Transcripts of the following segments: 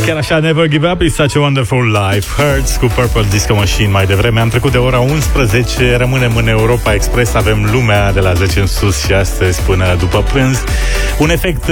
Chiar așa, Never Give Up is Such a Wonderful Life. Hurts cu Purple Disco Machine mai devreme. Am trecut de ora 11, rămânem în Europa Express. Avem lumea de la 10 în sus și astăzi până după prânz. Un efect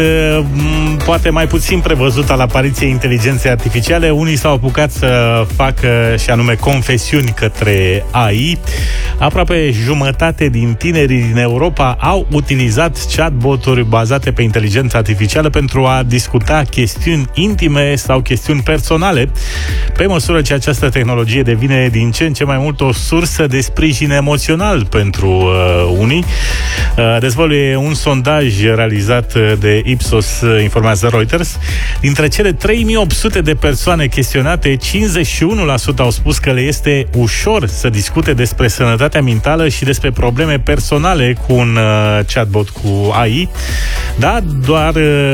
poate mai puțin prevăzut al apariției inteligenței artificiale. Unii s-au apucat să facă și anume confesiuni către AI. Aproape jumătate din tinerii din Europa au utilizat chatboturi bazate pe inteligența artificială pentru a discuta chestiuni intime sau chestiuni personale, pe măsură ce această tehnologie devine din ce în ce mai mult o sursă de sprijin emoțional pentru unii. Dezvăluie un sondaj realizat de Ipsos, informează Reuters. Dintre cele 3800 de persoane chestionate, 51% au spus că le este ușor să discute despre sănătatea mentală și despre probleme personale cu un chatbot cu AI. Da, doar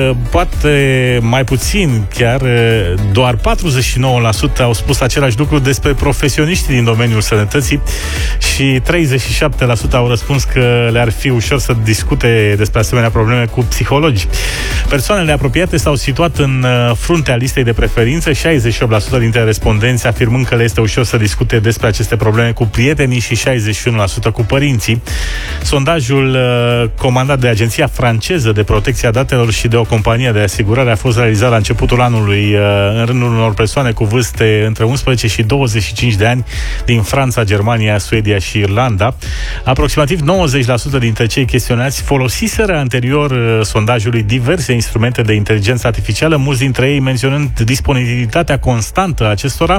poate mai puțin, chiar doar 49% au spus același lucru despre profesioniștii din domeniul sănătății și 37% au răspuns că le-ar fi ușor să discute despre asemenea probleme cu psihologi. Persoanele apropiate s-au situat în fruntea listei de preferințe, 68% dintre respondenți afirmând că le este ușor să discute despre aceste probleme cu prietenii și 61% cu părinții. Sondajul comandat de Agenția Franceză de Protecție a Datelor și de o companie de asigurare a fost realizat la începutul anului în rândul unor persoane cu vârste între 11 și 25 de ani din Franța, Germania, Suedia și Irlanda. Aproximativ 90% dintre cei chestionați folosiseră anterior sondajului diverse instrumente de inteligență artificială, mulți dintre ei menționând disponibilitatea constantă a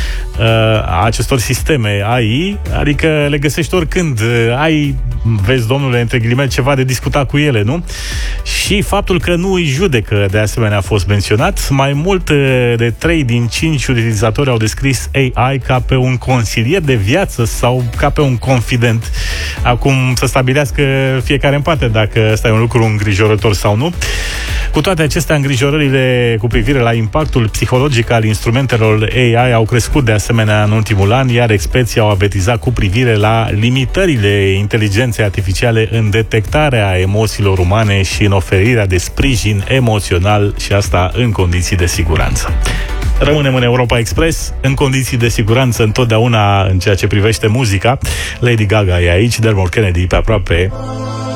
acestor sisteme AI, adică le găsești oricând. Ai, vezi, domnule, între ghilimele, ceva de discutat cu ele, nu? Și faptul că nu îi judecă, de asemenea, a fost menționat. Mai mult de 3 din 5 utilizatori au descris AI ca pe un consilier de viață sau ca pe un confident. Acum să stabilească fiecare în parte dacă ăsta e un lucru îngrijorător sau nu. Cu toate acestea, îngrijorările cu privire la impactul psihologic al instrumentelor AI au crescut de asemenea în ultimul an, iar experții au avertizat cu privire la limitările inteligenței artificiale în detectarea emoțiilor umane și în oferirea de sprijin emoțional, și asta în condiții de siguranță. Rămânem în Europa Express, în condiții de siguranță întotdeauna în ceea ce privește muzica. Lady Gaga e aici, Dermot Kennedy pe aproape.